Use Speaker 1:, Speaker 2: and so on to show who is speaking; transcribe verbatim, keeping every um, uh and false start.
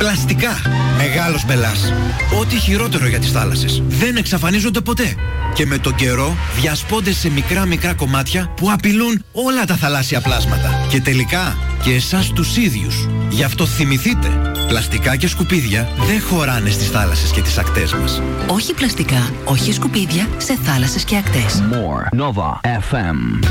Speaker 1: Πλαστικά. Μεγάλος μπελάς. Ό,τι χειρότερο για τις θάλασσες. Δεν εξαφανίζονται ποτέ. Και με τον καιρό διασπώνται σε μικρά μικρά κομμάτια που απειλούν όλα τα θαλάσσια πλάσματα. Και τελικά και εσάς τους ίδιους. Γι' αυτό θυμηθείτε, πλαστικά και σκουπίδια δεν χωράνε στις θάλασσες και τις ακτές μας.
Speaker 2: Όχι πλαστικά, όχι σκουπίδια σε θάλασσες και ακτές.
Speaker 3: More Nova εφ εμ.